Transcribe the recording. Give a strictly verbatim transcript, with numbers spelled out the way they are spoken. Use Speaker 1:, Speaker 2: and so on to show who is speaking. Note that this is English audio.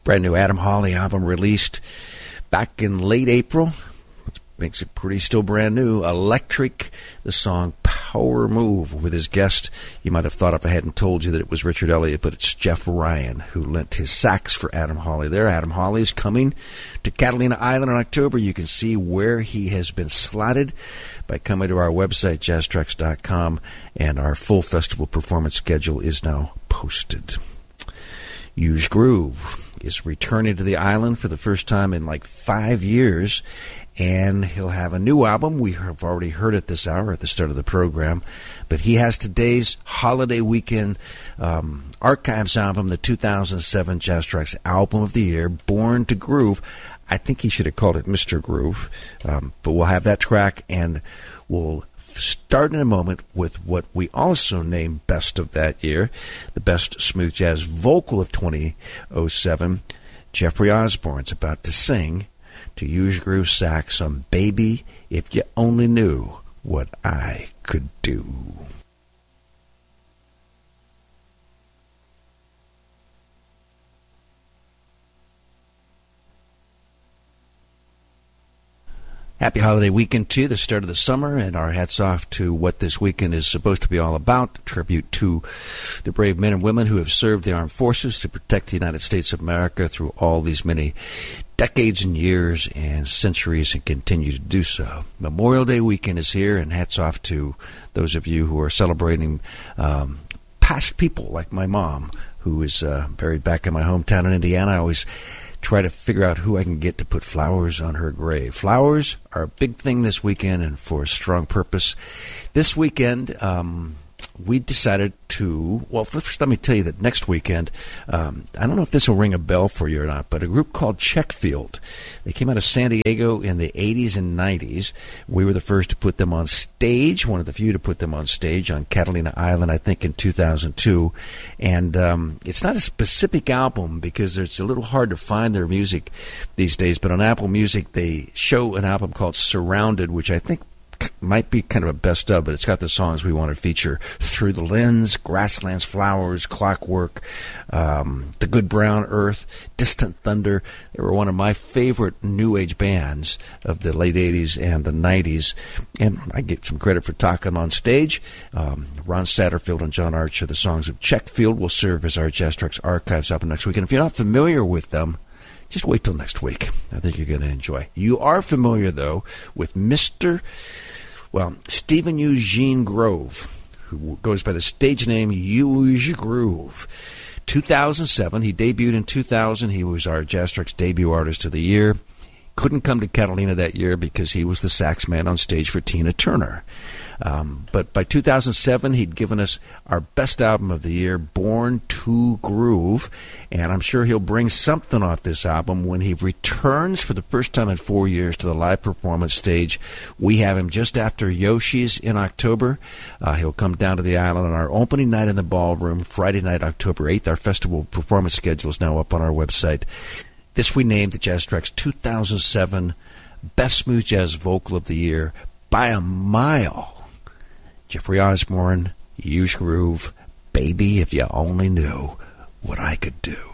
Speaker 1: Brand new Adam Hawley album released back in late April. Which makes it pretty still brand new. Electric, the song Power Move with his guest. You might have thought if I hadn't told you that it was Richard Elliott, but it's Jeff Ryan who lent his sax for Adam Hawley there. Adam Hawley is coming to Catalina Island in October. You can see where he has been slotted by coming to our website, jazz tracks dot com, and our full festival performance schedule is now posted. Huge Groove is returning to the island for the first time in like five years, and he'll have a new album. We have already heard it this hour at the start of the program, but he has today's holiday weekend um, archives album, the two thousand seven Jazz Tracks Album of the Year, Born to Groove. I think he should have called it Mister Groove, um, but we'll have that track, and we'll start in a moment with what we also named Best of that year, the Best Smooth Jazz Vocal of twenty oh seven. Jeffrey Osborne's about to sing to Huge Groove sax on Baby, If You Only Knew What I Could Do. Happy holiday weekend to you, the start of the summer, and our hats off to what this weekend is supposed to be all about. A tribute to the brave men and women who have served the armed forces to protect the United States of America through all these many decades and years and centuries, and continue to do so. Memorial Day weekend is here, and hats off to those of you who are celebrating um, past people like my mom, who is uh, buried back in my hometown in Indiana. I always try to figure out who I can get to put flowers on her grave. Flowers are a big thing this weekend, and for a strong purpose. This weekend, um, we decided to, well, first let me tell you that next weekend, um, I don't know if this will ring a bell for you or not, but a group called Checkfield. They came out of San Diego in the eighties and nineties. We were the first to put them on stage, one of the few to put them on stage on Catalina Island, I think, in two thousand two. And um, it's not a specific album because it's a little hard to find their music these days, but on Apple Music, they show an album called Surrounded, which I think might be kind of a best of, but it's got the songs we want to feature: Through the Lens, Grasslands Flowers, Clockwork, um, The Good Brown Earth, Distant Thunder. They were one of my favorite new age bands of the late eighties and the nineties, and I get some credit for talking on stage. Um, Ron Satterfield and John Archer, the songs of Checkfield, will serve as our Jazz Tracks archives up next week. And if you're not familiar with them, just wait till next week. I think you're going to enjoy. You are familiar, though, with Mister Well, Stephen Eugene Grove, who goes by the stage name Huge Groove. two thousand seven, he debuted in two thousand. He was our Jazz Tracks Debut Artist of the Year. Couldn't come to Catalina that year because he was the sax man on stage for Tina Turner. Um, but by two thousand seven, he'd given us our best album of the year, Born to Groove, and I'm sure he'll bring something off this album when he returns for the first time in four years to the live performance stage. We have him just after Yoshi's in October. Uh, he'll come down to the island on our opening night in the ballroom, Friday night, October eighth. Our festival performance schedule is now up on our website. This we named the Jazz Tracks two thousand seven Best Smooth Jazz Vocal of the Year by a mile. Jeffrey Osborne, Huge Groove, Baby, If You Only Knew What I Could Do.